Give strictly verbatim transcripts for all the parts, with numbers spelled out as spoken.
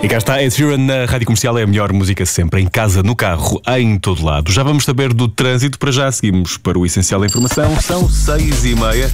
E cá está, Ed Sheeran na Rádio Comercial, é a melhor música sempre, em casa, no carro, em todo lado. Já vamos saber do trânsito, para já seguimos para o essencial da informação. São seis e meia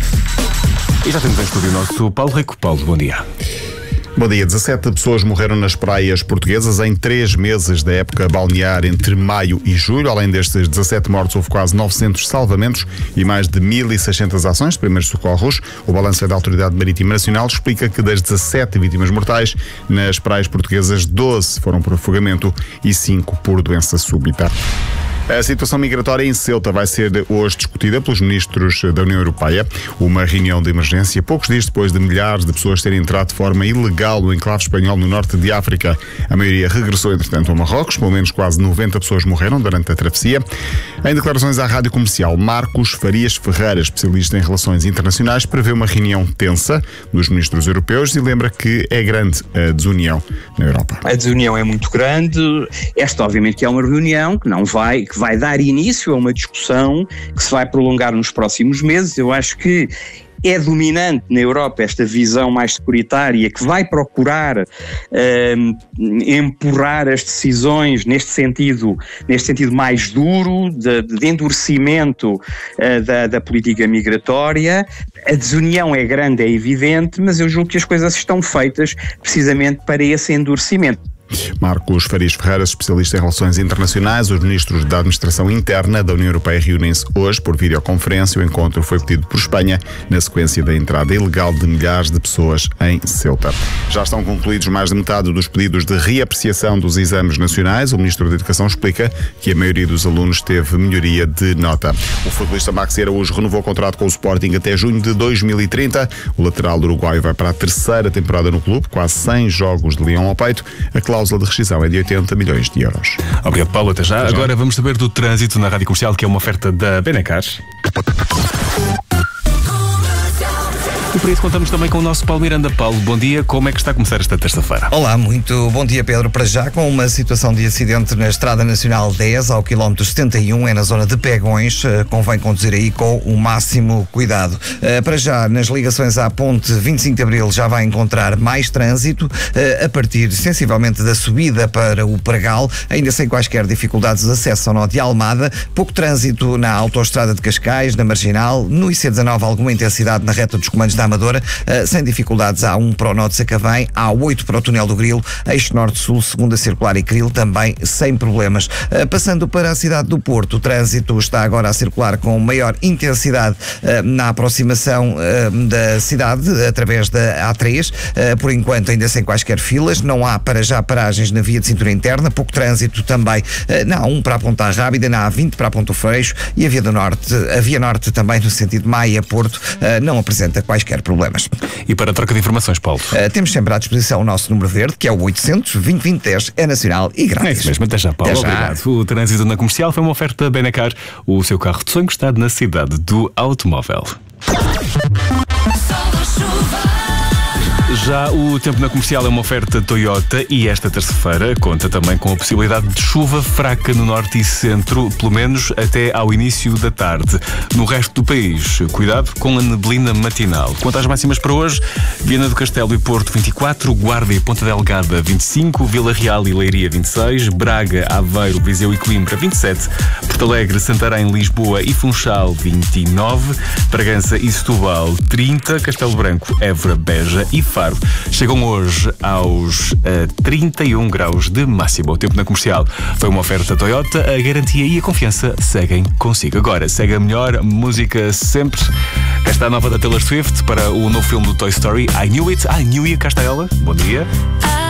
e já temos em estúdio o nosso Paulo Rico. Paulo, bom dia. Bom dia. dezassete pessoas morreram nas praias portuguesas em três meses da época balnear entre maio e julho. Além destes dezassete mortos, houve quase novecentos salvamentos e mais de mil e seiscentas ações de primeiros socorros. O balanço é da Autoridade Marítima Nacional, explica que das dezassete vítimas mortais nas praias portuguesas, doze foram por afogamento e cinco por doença súbita. A situação migratória em Ceuta vai ser hoje discutida pelos ministros da União Europeia. Uma reunião de emergência, poucos dias depois de milhares de pessoas terem entrado de forma ilegal no enclave espanhol no norte de África. A maioria regressou, entretanto, ao Marrocos. Pelo menos quase noventa pessoas morreram durante a travessia. Em declarações à Rádio Comercial, Marcos Farias Ferreira, especialista em relações internacionais, prevê uma reunião tensa dos ministros europeus e lembra que é grande a desunião na Europa. A desunião é muito grande. Esta, obviamente, que é uma reunião que não vai... Que vai dar início a uma discussão que se vai prolongar nos próximos meses. Eu acho que é dominante na Europa esta visão mais securitária que vai procurar uh, empurrar as decisões neste sentido, neste sentido mais duro, de, de endurecimento uh, da, da política migratória. A desunião é grande, é evidente, mas eu julgo que as coisas estão feitas precisamente para esse endurecimento. Marcos Farias Ferreira, especialista em relações internacionais. Os ministros da Administração Interna da União Europeia reúnem-se hoje por videoconferência. O encontro foi pedido por Espanha na sequência da entrada ilegal de milhares de pessoas em Ceuta. Já estão concluídos mais de metade dos pedidos de reapreciação dos exames nacionais. O ministro da Educação explica que a maioria dos alunos teve melhoria de nota. O futebolista Maxi Araújo renovou o contrato com o Sporting até junho de dois mil e trinta. O lateral uruguaio vai para a terceira temporada no clube, quase cem jogos de leão ao peito. A cláusula de rescisão é de oitenta milhões de euros. Obrigado, Paulo. Até já. Até já. Agora vamos saber do trânsito na Rádio Comercial, que é uma oferta da Benacar. E por isso contamos também com o nosso Paulo Miranda. Paulo, bom dia. Como é que está a começar esta terça-feira? Olá, muito bom dia, Pedro. Para já, com uma situação de acidente na Estrada Nacional dez, ao quilómetro setenta e um, é na zona de Pegões. Convém conduzir aí com o máximo cuidado. Para já, nas ligações à ponte vinte e cinco de Abril, já vai encontrar mais trânsito, a partir sensivelmente da subida para o Pregal, ainda sem quaisquer dificuldades de acesso ao nó de Almada. Pouco trânsito na autoestrada de Cascais, na Marginal. No I C dezenove, alguma intensidade na reta dos comandos da Amadora, uh, sem dificuldades. Há um para o nó de Sacavém, há oito para o túnel do Grilo, eixo norte-sul, segunda circular e Cril, também sem problemas. Uh, passando para a cidade do Porto, o trânsito está agora a circular com maior intensidade uh, na aproximação uh, da cidade, através da A três, uh, por enquanto ainda sem quaisquer filas, não há para já paragens na via de cintura interna, pouco trânsito também uh, na A um para a Ponta Rábida, na A vinte para a Ponto Freixo e a via do Norte, a via Norte também no sentido Maia-Porto, uh, não apresenta quaisquer problemas. E para a troca de informações, Paulo? Uh, temos sempre à disposição o nosso número verde, que é o oitocentos, vinte, vinte, dez, é nacional e grátis. É isso mesmo, até já, Paulo. Até já. Obrigado. O trânsito na Comercial foi uma oferta Benacar, o seu carro de sonho está na cidade do automóvel. Já o tempo na Comercial é uma oferta Toyota e esta terça-feira conta também com a possibilidade de chuva fraca no norte e centro, pelo menos até ao início da tarde. No resto do país, cuidado com a neblina matinal. Quanto às máximas para hoje, Viana do Castelo e Porto vinte e quatro, Guarda e Ponta Delgada vinte e cinco, Vila Real e Leiria vinte e seis, Braga, Aveiro, Viseu e Coimbra vinte e sete, Porto Alegre, Santarém, Lisboa e Funchal vinte e nove, Bragança e Setúbal trinta, Castelo Branco, Évora, Beja e Faro chegam hoje aos uh, trinta e um graus de máximo. O tempo na Comercial foi uma oferta Toyota, a garantia e a confiança seguem consigo. Agora, segue a melhor música sempre. Cá está a nova da Taylor Swift para o novo filme do Toy Story, I Knew It, I Knew It, cá está ela. Bom dia.